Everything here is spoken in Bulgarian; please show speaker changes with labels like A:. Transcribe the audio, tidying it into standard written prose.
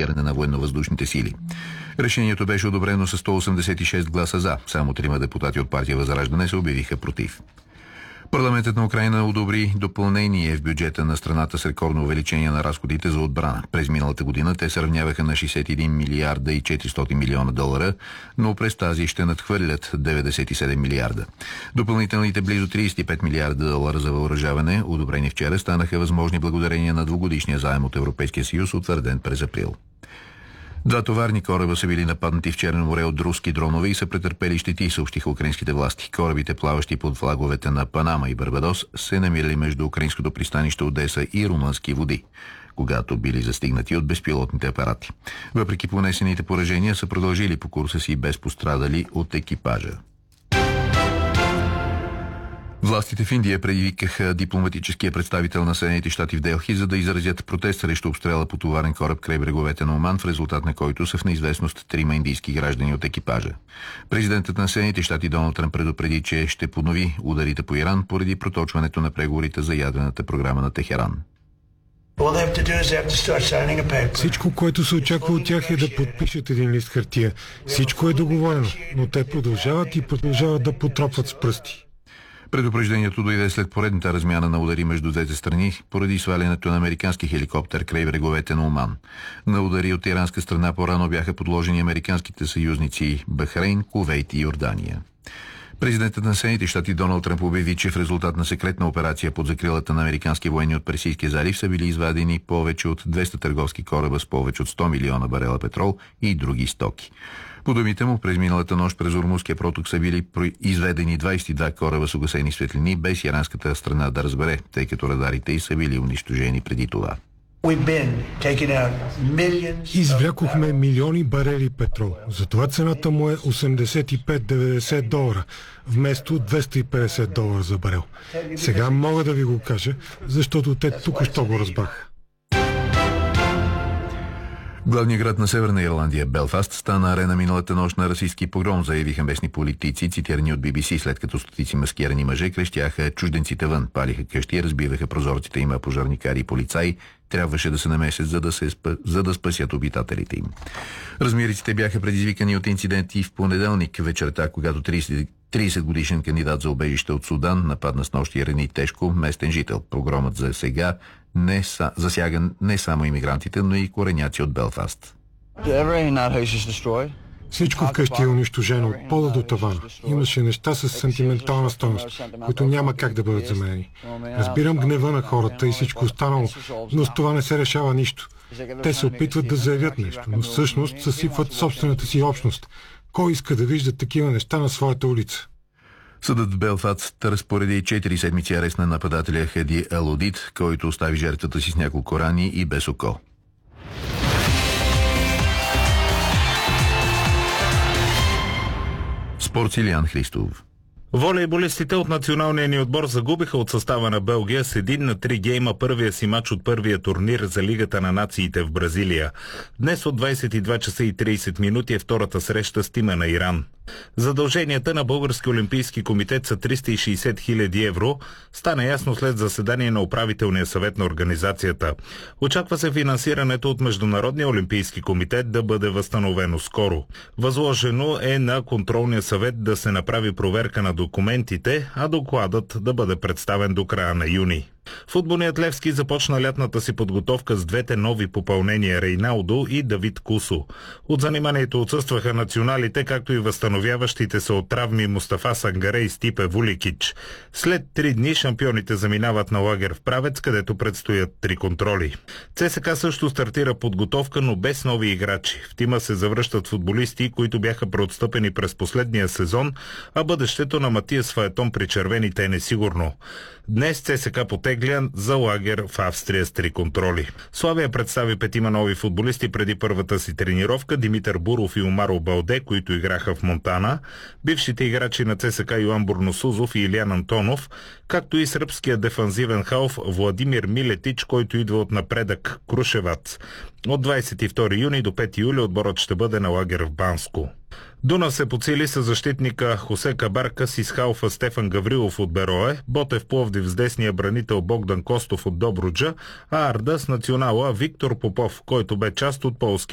A: финансиране на военно-въздушните сили. Решението беше одобрено с 186 гласа за. Само 3 депутати от партия Възраждане се обявиха против. Парламентът на Украйна одобри допълнение в бюджета на страната с рекордно увеличение на разходите за отбрана. През миналата година те се равняваха на 61 милиарда и 400 милиона долара, но през тази ще надхвърлят 97 милиарда. Допълнителните близо 35 милиарда долара за въоръжаване, одобрени вчера, станаха възможни благодарение на двугодишния заем от Европейския съюз, утвърден през април. 2 товарни кораба са били нападнати в Черно море от руски дронове и са претърпели щети, съобщиха украинските власти. Корабите, плаващи под флаговете на Панама и Барбадос, се намирали между украинското пристанище Одеса и румънски води, когато били застигнати от безпилотните апарати. Въпреки понесените поражения, са продължили по курса си без пострадали от екипажа. Властите в Индия предизвикаха дипломатическия представител на Съединените щати в Делхи, за да изразят протест срещу обстрела по товарен кораб край бреговете на Оман, в резултат на който са в неизвестност 3 индийски граждани от екипажа. Президентът на Съединените щати Доналд Тръмп предупреди, че ще поднови ударите по Иран поради проточването на преговорите за ядрената програма на Техеран.
B: Всичко, което се очаква от тях, е да подпишат един лист хартия. Всичко е договорено, но те продължават да потропват с пръсти.
A: Предупреждението дойде след поредната размяна на удари между двете страни поради свалянето на американски хеликоптер край бреговете на Оман. На удари от иранска страна по-рано бяха подложени американските съюзници Бахрейн, Кувейт и Йордания. Президентът на Съединените щати Доналд Тръмп обяви, че в резултат на секретна операция под закрилата на американски военни от Персийския залив са били извадени повече от 200 търговски кораба с повече от 100 милиона барела петрол и други стоки. По думите му, през миналата нощ през Ормузския проток са били изведени 22 кораба с угасени светлини, без иранската страна да разбере, тъй като радарите й са били унищожени преди това.
B: Извлякохме милиони барели петрол. Затова цената му е 85-90 долара, вместо 250 долара за барел. Сега мога да ви го кажа, защото те току-що го разбраха.
A: Главният град на Северна Ирландия, Белфаст, стана арена миналата нощ на расистски погром, заявиха местни политици, цитирани от BBC, след като стотици маскирани мъже крещяха чужденците вън, палиха къщи, разбиваха прозорците им, а пожарникари и полицаи трябваше да се намесят, за да спасят обитателите им. Размириците бяха предизвикани от инциденти в понеделник вечерта, когато 30-годишен кандидат за убежище от Судан нападна с нощи и рани тежко местен жител. Погромът за сега засяга не само имигрантите, но и кореняци от Белфаст.
B: Всичко вкъщи е унищожено от пода до тавана. Имаше неща с сантиментална стойност, които няма как да бъдат заменени. Разбирам гнева на хората и всичко останало, но с това не се решава нищо. Те се опитват да заявят нещо, но всъщност съсипват собствената си общност. Кой иска да вижда такива неща на своята улица?
A: Съдът в Белфаст разпореди 4 седмици арест на нападателя Хади Алодит, който остави жертвата си с няколко рани и без око. Спорт, Илиян Христов.
C: Волейболистите от националния ни отбор загубиха от състава на Белгия с 1-3 гейма първия си мач от първия турнир за Лигата на нациите в Бразилия. Днес от 22 часа и 30 минути е втората среща с тима на Иран. Задълженията на Български олимпийски комитет са 360 000 евро. Стана ясно след заседание на управителния съвет на организацията. Очаква се финансирането от Международния олимпийски комитет да бъде възстановено скоро. Възложено е на контролния съвет да се направи проверка на документите, а докладът да бъде представен до края на юни. Футболният Левски започна лятната си подготовка с двете нови попълнения Рейналдо и Давид Кусо. От заниманието отсъстваха националите, както и възстановяващите се от травми Мустафа Сангаре и Стипе Вуликич. След 3 дни шампионите заминават на лагер в Правец, където предстоят 3 контроли. ЦСКА също стартира подготовка, но без нови играчи. В тима се завръщат футболисти, които бяха преотстъпени през последния сезон, а бъдещето на Матиас Фаетон при червените е несигурно. Днес ЦСКА потегля за лагер в Австрия с 3 контроли. Славия представи 5 нови футболисти преди първата си тренировка: Димитър Буров и Омаро Балде, които играха в Монтана, бившите играчи на ЦСКА Йоан Бурносузов и Илиян Антонов, както и сръбския дефанзивен халф Владимир Милетич, който идва от напредък Крушевац. От 22 юни до 5 юли отборът ще бъде на лагер в Банско. Дунав се подсили с защитника Хосе Кабаркас и с халфа Стефан Гаврилов от Берое, Ботев Пловдив с десния бранител Богдан Костов от Добруджа, а Арда с национала Виктор Попов, който бе част от полския